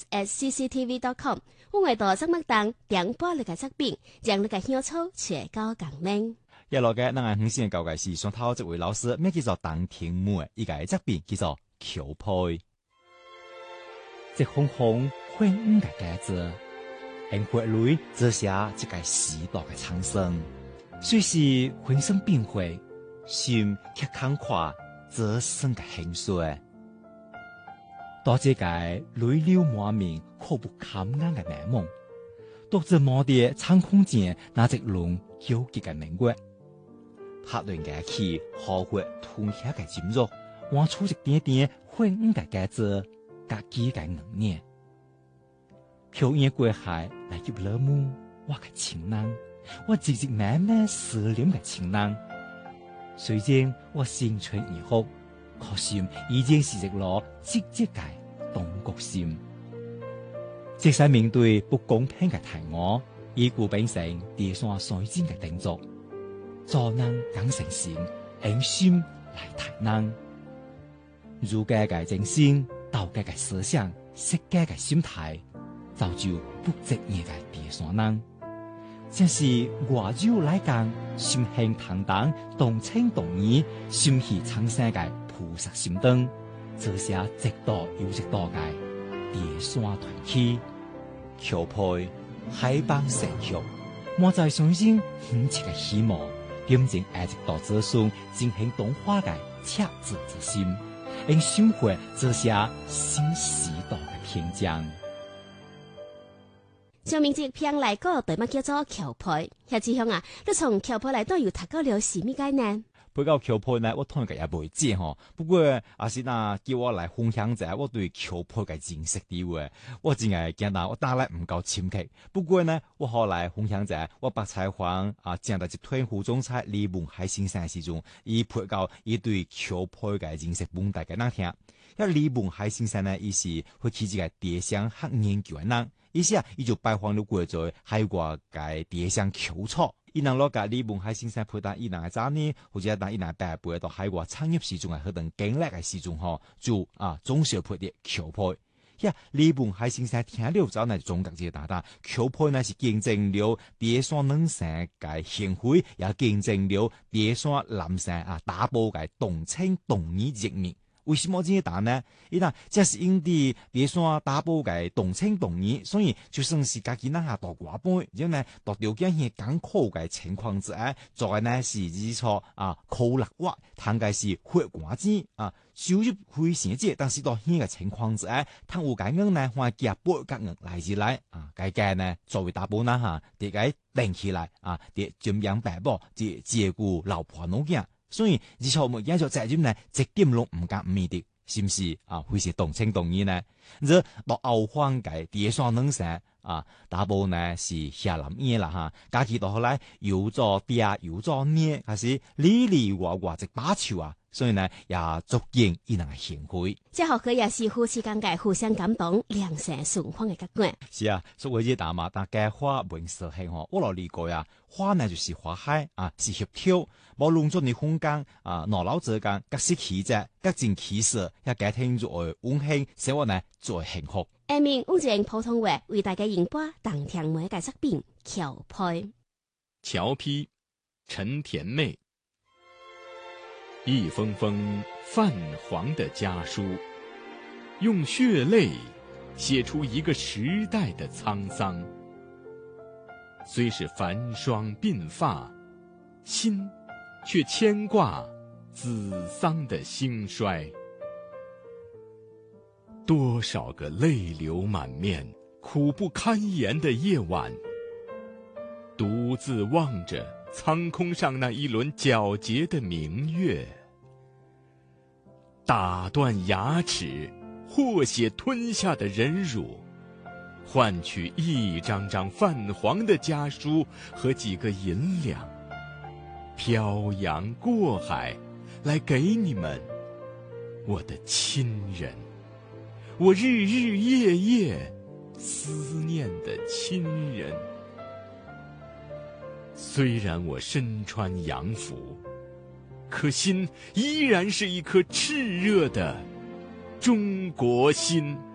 news@cctv.com。我會到節目當點播你嘅作品，讓你嘅興趣全高更名。 一路嘅，咱係先教嘅是上頭這位老師，咩叫做當天母嘅一個作品叫做襁褓。 這紅紅混五個格子，喺血裏折下一個時代嘅蒼生，雖是渾身變灰，心卻慷慨折生嘅興衰。到這個淚流滿面、苦不堪言嘅美夢，獨自摸啲蒼空間那隻龍糾結嘅明月。拍斷嘅氣，好血吞下嘅尖肉，挖出一點點混五個格子，夾幾個硬念。飄遠過海來入了夢，我嘅情郎，我寂寂慢慢思念嘅情郎。雖然我青春已哭，可心已經是一顆積極嘅東國心。即使面對不公平嘅題我，以故秉承地上水晶嘅定作，做人更誠心，用心來談人。儒家嘅精神，道家嘅思想，釋家嘅心態，造就不職業嘅地上人。正是外柔來剛，心興坦蕩，動情動義，心繫蒼生嘅菩薩心燈，這些直道有直道嘅地山團體，襁褓海邦成熟，我在相信恆切嘅希望，點正愛直道子孫進行動化嘅赤子之心，用生活這些新時代嘅天將。 上面這篇來個對乜叫做襁褓？夏志雄啊，你從襁褓來都有讀過了是咩概念？ 配到襁褓呢，我通個也未知吼。不過也是那叫我來分享者，我對襁褓嘅認識啲話，我真係驚到我打來唔夠深刻。不過呢，我後來分享者，我把採訪講到一團副總裁李文海先生時陣，伊配到伊對襁褓嘅認識本大家那聽。因為李文海先生呢，伊是會起這個地相學研究嘅人。意思伊就拜訪了過咗海外嘅地相丘處，伊能攞個李文海先生陪到伊能嘅早年，或者當伊能白背到海外產業時中嘅嗰段經歷嘅時中吼，就總是配啲襁褓。呀，李文海先生聽了之後呢，總覺這個答襁褓呢是見證了地山男生嘅行為，也見證了地山男生打抱嘅動情動義一面。為什麼這些答呢？伊嗱，這是因地地山打抱嘅動情動義，所以就算是家己那下大寡輩，然後呢，到條件係艱苦嘅情況之下，做嘅呢是日錯苦力活，談嘅是血汗錢收入非常少，但是到呢個情況之下，貪有解硬呢，話夾背夾硬來自來該嘅呢作為打抱那下，啲個定起來啲盡養爸爸，即照顧老婆老囝。所以日後每日做責任呢，一點都唔敢唔面的，是唔是會是動情動義呢？這到後方嘅地山男生打抱呢是下南嘢啦哈，假期到後來又做爹又做娘，還是里里外外一把手所以呢也足見伊人嘅行為。 這學佢也是夫妻間嘅互相感動、良性循環嘅結果。 是所謂啲大嘛，但嘅花本色係我老理解花呢就是花海是協調，無論做你空間腦腦之間，各式氣質、各種氣勢，也家庭作為溫馨，生活呢作為幸福。 下面用正普通話為大家演播當天每個作品襁褓。 襁褓，陳甜妹。一封封泛黃的家書，用血淚寫出一個時代的滄桑。雖是繁霜鬢發，心卻牽掛子桑的興衰。多少個淚流滿面、苦不堪言的夜晚，獨自望着蒼空上那一輪皎潔的明月，打斷牙齒和血吞下的忍辱，換取一張張泛黃的家書和幾個銀兩，漂洋過海來給你們，我的親人，我日日夜夜思念的親人。雖然我身穿洋服，可心依然是一顆熾熱的中國心。